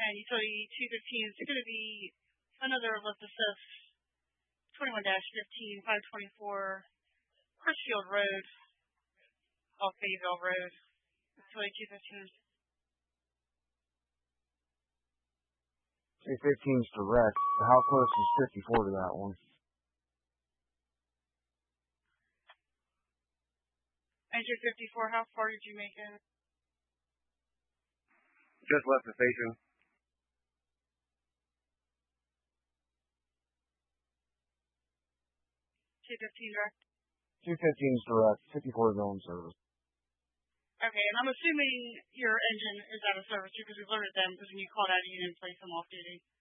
and utility 215 is going to be another Leftus 21-15, 524 Chrisfield Road, off Bayville Road, utility 215. 215 is direct. How close is 54 to that one? Engine 54, how far did you make it? Just left the station. 215 direct? 215 is direct. 54 is on service. Okay, and I'm assuming your engine is out of service because we've alerted them because when you called out, you didn't place them off duty.